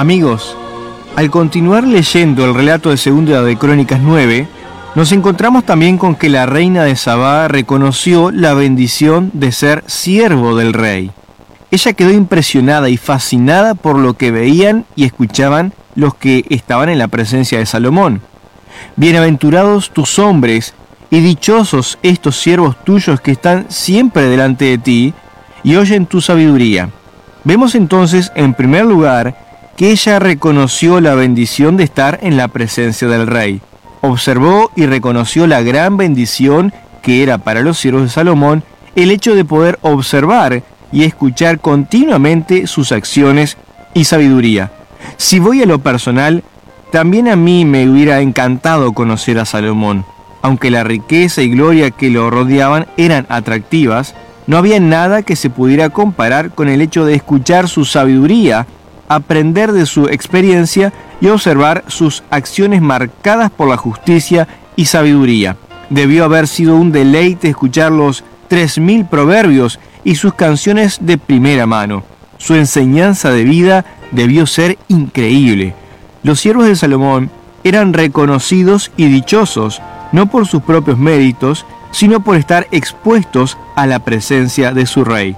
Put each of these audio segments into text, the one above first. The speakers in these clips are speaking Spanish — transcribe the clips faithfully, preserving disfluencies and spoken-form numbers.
Amigos, al continuar leyendo el relato de Segunda de Crónicas nueve, nos encontramos también con que la reina de Sabá reconoció la bendición de ser siervo del rey. Ella quedó impresionada y fascinada por lo que veían y escuchaban los que estaban en la presencia de Salomón. Bienaventurados tus hombres y dichosos estos siervos tuyos que están siempre delante de ti y oyen tu sabiduría. Vemos entonces, en primer lugar, que ella reconoció la bendición de estar en la presencia del rey. Observó y reconoció la gran bendición que era para los siervos de Salomón el hecho de poder observar y escuchar continuamente sus acciones y sabiduría. Si voy a lo personal, también a mí me hubiera encantado conocer a Salomón. Aunque la riqueza y gloria que lo rodeaban eran atractivas, no había nada que se pudiera comparar con el hecho de escuchar su sabiduría, aprender de su experiencia y observar sus acciones marcadas por la justicia y sabiduría. Debió haber sido un deleite escuchar los tres mil proverbios y sus canciones de primera mano. Su enseñanza de vida debió ser increíble. Los siervos de Salomón eran reconocidos y dichosos, no por sus propios méritos, sino por estar expuestos a la presencia de su rey.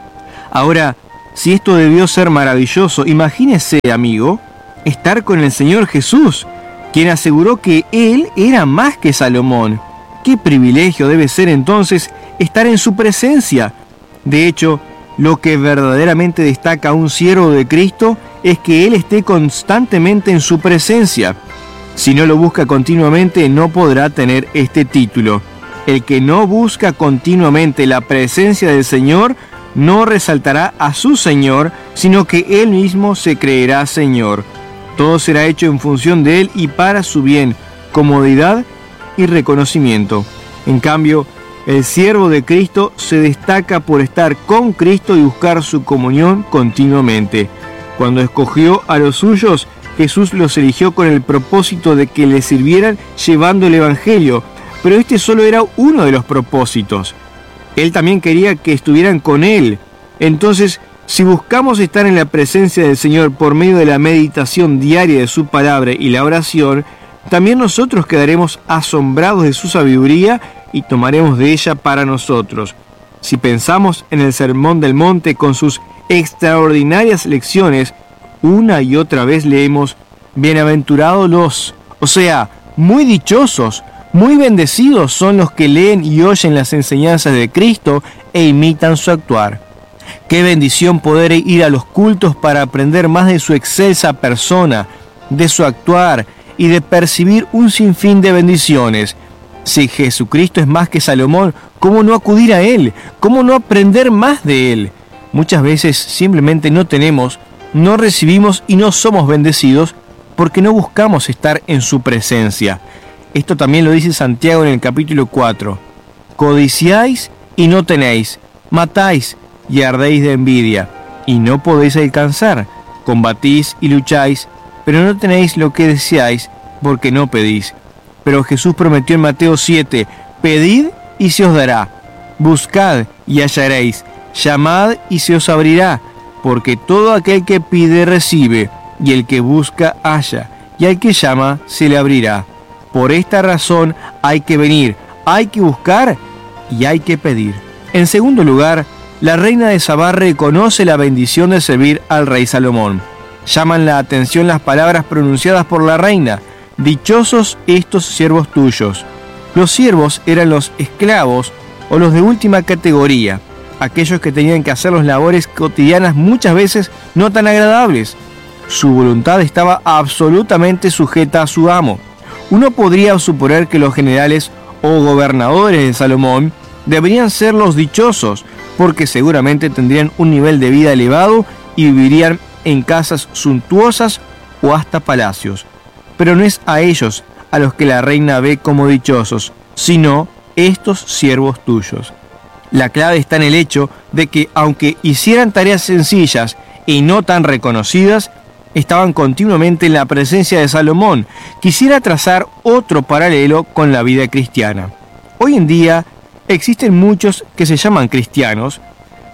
Ahora, si esto debió ser maravilloso, imagínese, amigo, estar con el Señor Jesús, quien aseguró que Él era más que Salomón. ¡Qué privilegio debe ser entonces estar en su presencia! De hecho, lo que verdaderamente destaca a un siervo de Cristo es que Él esté constantemente en su presencia. Si no lo busca continuamente, no podrá tener este título. El que no busca continuamente la presencia del Señor no resaltará a su Señor, sino que Él mismo se creerá Señor. Todo será hecho en función de Él y para su bien, comodidad y reconocimiento. En cambio, el siervo de Cristo se destaca por estar con Cristo y buscar su comunión continuamente. Cuando escogió a los suyos, Jesús los eligió con el propósito de que le sirvieran llevando el Evangelio, pero este solo era uno de los propósitos. Él también quería que estuvieran con Él. Entonces, si buscamos estar en la presencia del Señor por medio de la meditación diaria de su palabra y la oración, también nosotros quedaremos asombrados de su sabiduría y tomaremos de ella para nosotros. Si pensamos en el Sermón del Monte con sus extraordinarias lecciones, una y otra vez leemos, bienaventurados los, o sea, muy dichosos, muy bendecidos son los que leen y oyen las enseñanzas de Cristo e imitan su actuar. Qué bendición poder ir a los cultos para aprender más de su excelsa persona, de su actuar y de percibir un sinfín de bendiciones. Si Jesucristo es más que Salomón, ¿cómo no acudir a Él? ¿Cómo no aprender más de Él? Muchas veces simplemente no tenemos, no recibimos y no somos bendecidos porque no buscamos estar en su presencia. Esto también lo dice Santiago en el capítulo cuatro. Codiciáis y no tenéis, matáis y ardéis de envidia, y no podéis alcanzar. Combatís y lucháis, pero no tenéis lo que deseáis, porque no pedís. Pero Jesús prometió en Mateo siete, pedid y se os dará, buscad y hallaréis, llamad y se os abrirá, porque todo aquel que pide recibe, y el que busca halla, y al que llama se le abrirá. Por esta razón hay que venir, hay que buscar y hay que pedir. En segundo lugar, la reina de Sabá reconoce la bendición de servir al rey Salomón. Llaman la atención las palabras pronunciadas por la reina. Dichosos estos siervos tuyos. Los siervos eran los esclavos o los de última categoría, aquellos que tenían que hacer las labores cotidianas muchas veces no tan agradables. Su voluntad estaba absolutamente sujeta a su amo. Uno podría suponer que los generales o gobernadores de Salomón deberían ser los dichosos, porque seguramente tendrían un nivel de vida elevado y vivirían en casas suntuosas o hasta palacios. Pero no es a ellos a los que la reina ve como dichosos, sino estos siervos tuyos. La clave está en el hecho de que, aunque hicieran tareas sencillas y no tan reconocidas, estaban continuamente en la presencia de Salomón. Quisiera trazar otro paralelo con la vida cristiana. Hoy en día existen muchos que se llaman cristianos,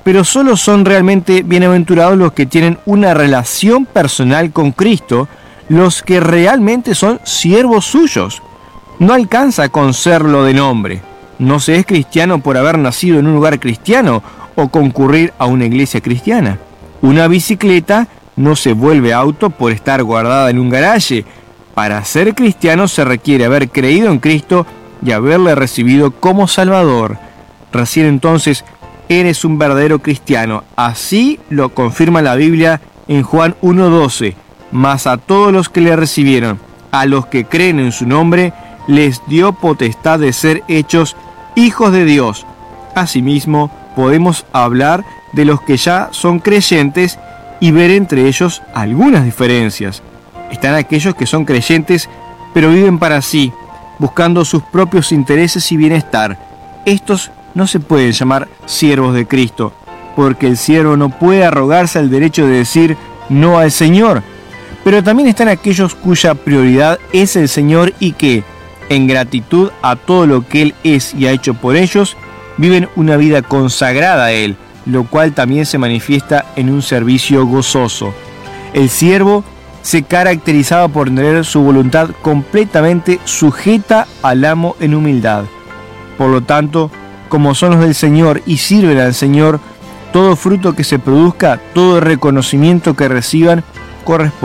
pero solo son realmente bienaventurados los que tienen una relación personal con Cristo, los que realmente son siervos suyos. No alcanza con serlo de nombre. No se es cristiano por haber nacido en un lugar cristiano o concurrir a una iglesia cristiana. Una bicicleta no se vuelve auto por estar guardada en un garaje. Para ser cristiano se requiere haber creído en Cristo y haberle recibido como Salvador. Recién entonces eres un verdadero cristiano. Así lo confirma la Biblia en Juan uno doce. Mas a todos los que le recibieron, a los que creen en su nombre, les dio potestad de ser hechos hijos de Dios. Asimismo, podemos hablar de los que ya son creyentes y ver entre ellos algunas diferencias. Están aquellos que son creyentes, pero viven para sí, buscando sus propios intereses y bienestar. Estos no se pueden llamar siervos de Cristo, porque el siervo no puede arrogarse el derecho de decir no al Señor. Pero también están aquellos cuya prioridad es el Señor y que, en gratitud a todo lo que Él es y ha hecho por ellos, viven una vida consagrada a Él, lo cual también se manifiesta en un servicio gozoso. El siervo se caracterizaba por tener su voluntad completamente sujeta al amo en humildad. Por lo tanto, como son los del Señor y sirven al Señor, todo fruto que se produzca, todo reconocimiento que reciban, corresponde